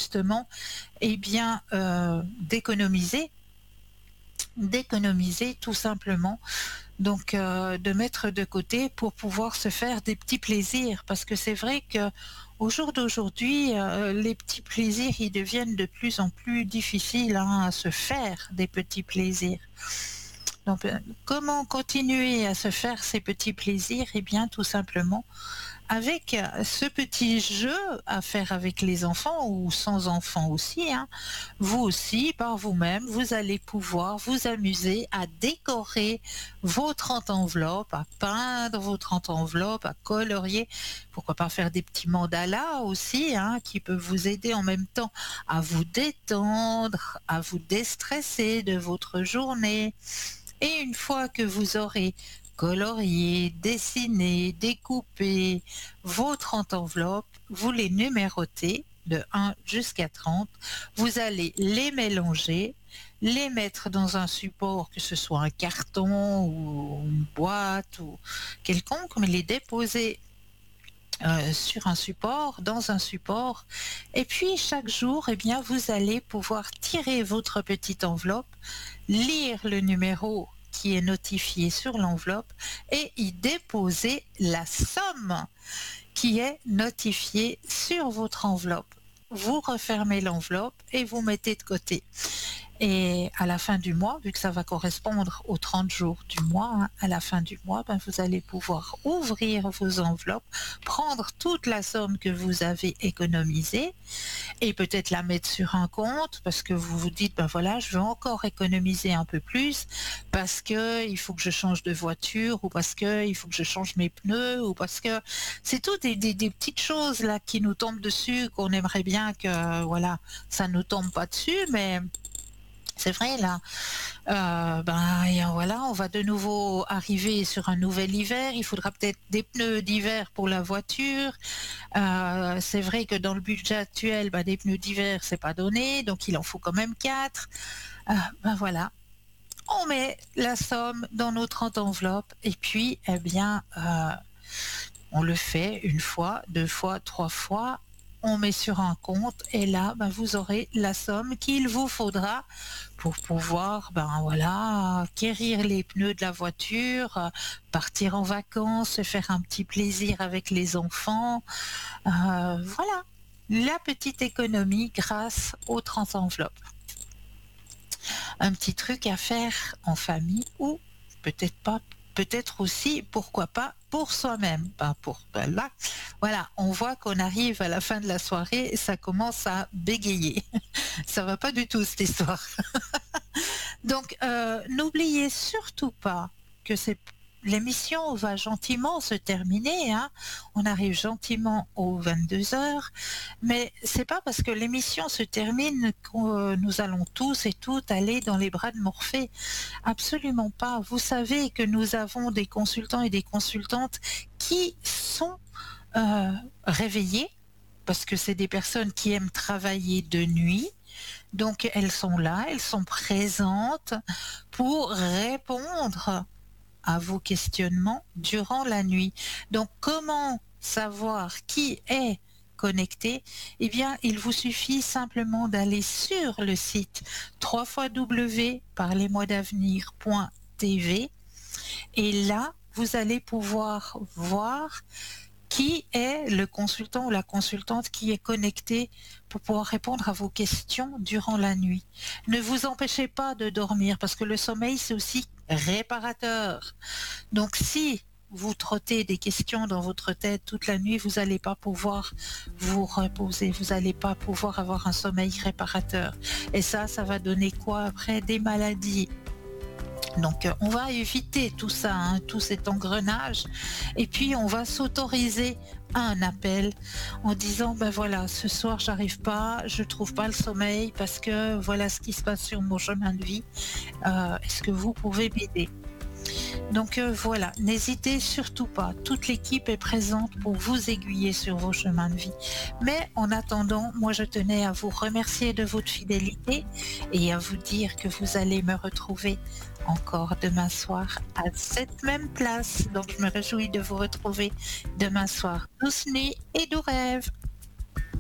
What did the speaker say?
justement, eh bien, d'économiser tout simplement. Donc, de mettre de côté pour pouvoir se faire des petits plaisirs. Parce que c'est vrai que au jour d'aujourd'hui, les petits plaisirs, ils deviennent de plus en plus difficiles, hein, à se faire des petits plaisirs. Donc, comment continuer à se faire ces petits plaisirs? Eh bien, tout simplement avec ce petit jeu à faire avec les enfants ou sans enfants aussi, hein, vous aussi, par vous-même, vous allez pouvoir vous amuser à décorer votre enveloppe, à peindre votre enveloppe, à colorier. Pourquoi pas faire des petits mandalas aussi, hein, qui peuvent vous aider en même temps à vous détendre, à vous déstresser de votre journée. Et une fois que vous aurez colorié, dessiné, découpé votre enveloppe, vous les numérotez de 1 jusqu'à 30. Vous allez les mélanger, les mettre dans un support, que ce soit un carton ou une boîte ou quelconque, mais les déposer sur un support, dans un support. Et puis chaque jour, eh bien, vous allez pouvoir tirer votre petite enveloppe, lire le numéro qui est notifié sur l'enveloppe et y déposer la somme qui est notifiée sur votre enveloppe. Vous refermez l'enveloppe et vous mettez de côté. Et à la fin du mois, vu que ça va correspondre aux 30 jours du mois, hein, à la fin du mois, ben, vous allez pouvoir ouvrir vos enveloppes, prendre toute la somme que vous avez économisée et peut-être la mettre sur un compte parce que vous vous dites, ben voilà, je veux encore économiser un peu plus parce que il faut que je change de voiture ou parce que il faut que je change mes pneus ou parce que c'est tout des petites choses là qui nous tombent dessus qu'on aimerait bien que, voilà, ça nous tombe pas dessus, mais c'est vrai là, ben et voilà, on va de nouveau arriver sur un nouvel hiver. Il faudra peut-être des pneus d'hiver pour la voiture. C'est vrai que dans le budget actuel, ben, des pneus d'hiver, c'est pas donné, donc il en faut quand même 4. Ben voilà, on met la somme dans notre enveloppe et puis, eh bien, on le fait une fois, 2 fois, 3 fois. On met sur un compte et là, ben, vous aurez la somme qu'il vous faudra pour pouvoir, ben voilà, quérir les pneus de la voiture, partir en vacances, se faire un petit plaisir avec les enfants. Voilà, la petite économie grâce aux 30 enveloppes. Un petit truc à faire en famille ou peut-être pas, peut-être aussi, pourquoi pas, pour soi-même. Ben là, voilà, on voit qu'on arrive à la fin de la soirée et ça commence à bégayer. Ça va pas du tout cette histoire. Donc, n'oubliez surtout pas que l'émission va gentiment se terminer, hein. On arrive gentiment aux 22 heures, mais c'est pas parce que l'émission se termine que nous allons tous et toutes aller dans les bras de Morphée. Absolument pas. Vous savez que nous avons des consultants et des consultantes qui sont réveillés parce que c'est des personnes qui aiment travailler de nuit. Donc elles sont là, elles sont présentes pour répondre à vos questionnements durant la nuit. Donc comment savoir qui est connecté? Eh bien, il vous suffit simplement d'aller sur le site www.parlez-moi-d'avenir.tv et là, vous allez pouvoir voir qui est le consultant ou la consultante qui est connecté pour pouvoir répondre à vos questions durant la nuit. Ne vous empêchez pas de dormir parce que le sommeil, c'est aussi réparateur. Donc si vous trottez des questions dans votre tête toute la nuit, vous n'allez pas pouvoir vous reposer, vous n'allez pas pouvoir avoir un sommeil réparateur. Et ça va donner quoi après? Des maladies. Donc on va éviter tout ça, hein, tout cet engrenage, et puis on va s'autoriser un appel en disant ben voilà, ce soir j'arrive pas, je trouve pas le sommeil parce que voilà ce qui se passe sur mon chemin de vie. Est-ce que vous pouvez m'aider? Donc voilà, n'hésitez surtout pas, toute l'équipe est présente pour vous aiguiller sur vos chemins de vie. Mais en attendant, moi je tenais à vous remercier de votre fidélité et à vous dire que vous allez me retrouver encore demain soir à cette même place. Donc je me réjouis de vous retrouver demain soir. Douce nuit et doux rêves.